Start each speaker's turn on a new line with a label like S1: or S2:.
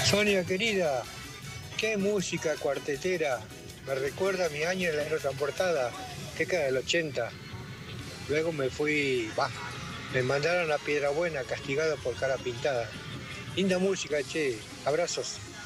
S1: Sonia querida, qué música cuartetera. Me recuerda a mi año en la aerotransportada, década del 80. Luego me mandaron a Piedrabuena, castigado por cara pintada. Linda música, che. Abrazos.